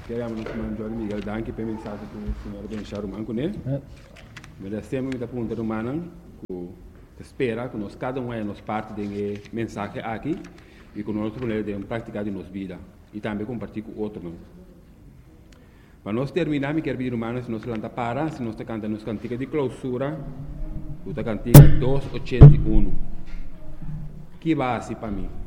Queriamo mangiare Miguel Danchi per mensagem que o senhor deixar o manco, né? Mas sempre muita pergunta humana que espera que nós cada um é nos parte de mensagem aqui e que nós podemos praticar de nossa vida e também compartilhar com outro, não? Para nós terminar, me quero pedir humano se nós lanta para, se nós cantamos nos cantiga de clausura, o cantiga 281. Que base para mim?